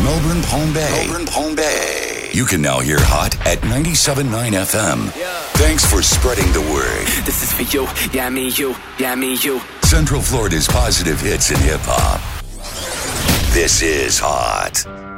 Melbourne, Palm Bay. You can now hear Hot at 97.9 FM. Yeah. Thanks for spreading the word. This is for you, yeah, me, you, yeah, me, you. Central Florida's positive hits in hip-hop. This is Hot.